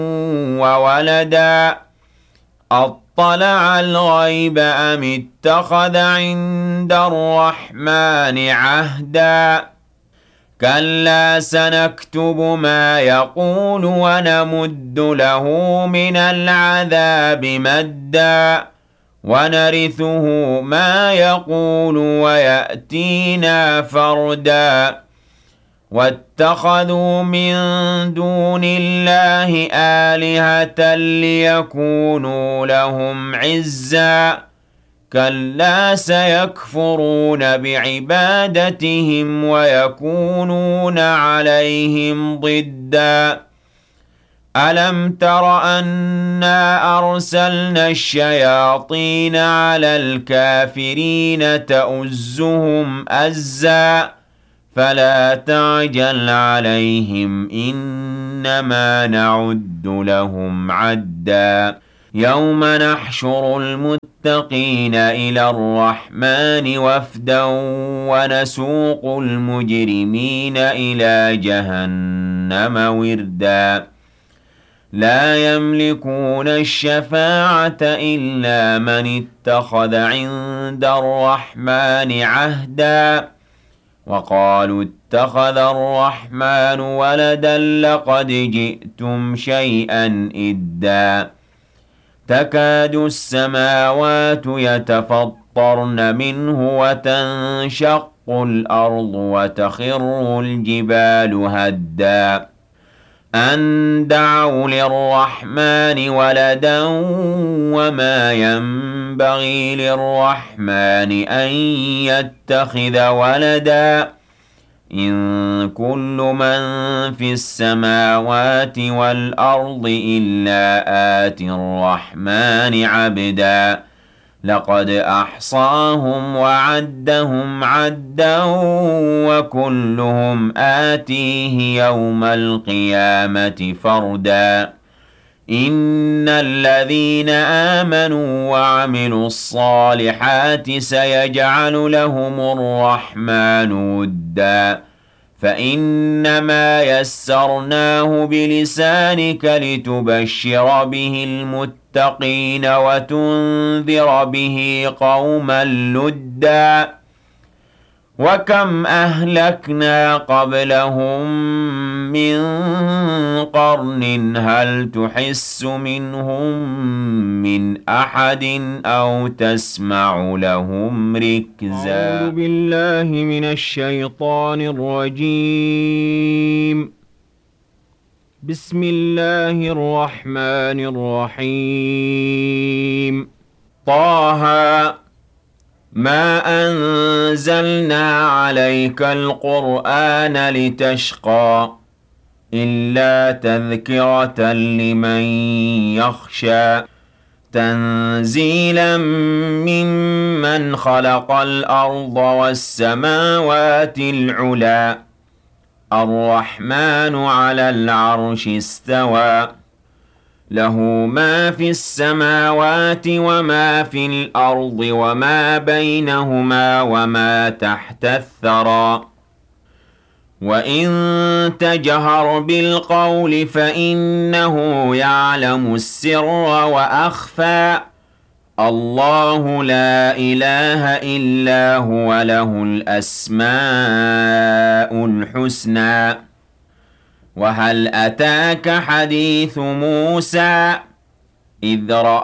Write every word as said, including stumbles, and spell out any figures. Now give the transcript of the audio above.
وولدا أطلع الغيب أم اتخذ عند الرحمن عهدا كلا سنكتب ما يقول ونمد له من العذاب مدا ونرثه ما يقول ويأتينا فردا واتخذوا من دون الله آلهة ليكونوا لهم عزا كلا سيكفرون بعبادتهم ويكونون عليهم ضدا ألم تر أنا أرسلنا الشياطين على الكافرين تؤزهم أزا فلا تعجل عليهم إنما نعد لهم عدا يوم نحشر المتقين إلى الرحمن وفدا ونسوق المجرمين إلى جهنم وردا لا يملكون الشفاعة إلا من اتخذ عند الرحمن عهدا وقالوا اتخذ الرحمن ولدا لقد جئتم شيئا إدا تكاد السماوات يتفطرن منه وتنشق الأرض وتخر الجبال هدا أن دعوا للرحمن ولدا وما ينبغي للرحمن أن يتخذ ولدا إن كل من في السماوات والأرض إلا آتي الرحمن عبدا لقد أحصاهم وعدهم عدا وكلهم آتيه يوم القيامة فردا إن الذين آمنوا وعملوا الصالحات سيجعل لهم الرحمن ودا فإنما يسرناه بلسانك لتبشر به المتقين وتنذر به قوما لدا وكم أهلكنا قبلهم من قرن هل تحس منهم من أحد أو تسمع لهم ركزا أعوذ بالله من الشيطان الرجيم بسم الله الرحمن الرحيم طه ما أنزلنا عليك القرآن لتشقى إلا تذكرة لمن يخشى تنزيلا ممن خلق الأرض والسماوات العلا الرحمن على العرش استوى له ما في السماوات وما في الأرض وما بينهما وما تحت الثرى وإن تجهر بالقول فإنه يعلم السر وأخفى الله لا إله إلا هو له الأسماء الحسنى وهل أتاك حديث موسى إذ رأى